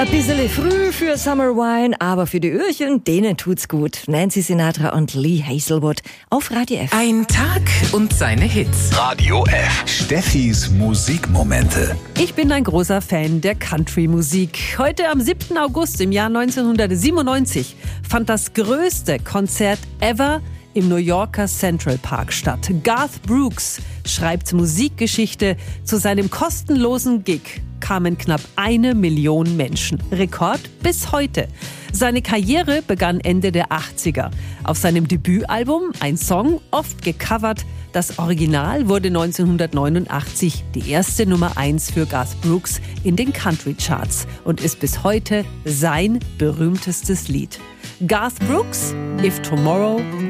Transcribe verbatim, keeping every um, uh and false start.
Ein bisschen früh für Summer Wine, aber für die Öhrchen, denen tut's gut. Nancy Sinatra und Lee Hazelwood auf Radio F. Ein Tag und seine Hits. Radio F. Steffis Musikmomente. Ich bin ein großer Fan der Country-Musik. Heute am siebten August im Jahr neunzehnhundertsiebenundneunzig fand das größte Konzert ever im New Yorker Central Park statt. Garth Brooks schreibt Musikgeschichte. Zu seinem kostenlosen Gig kamen knapp eine Million Menschen. Rekord bis heute. Seine Karriere begann Ende der achtziger. Auf seinem Debütalbum ein Song, oft gecovert. Das Original wurde neunzehnhundertneunundachtzig die erste Nummer eins für Garth Brooks in den Country-Charts und ist bis heute sein berühmtestes Lied. Garth Brooks, If Tomorrow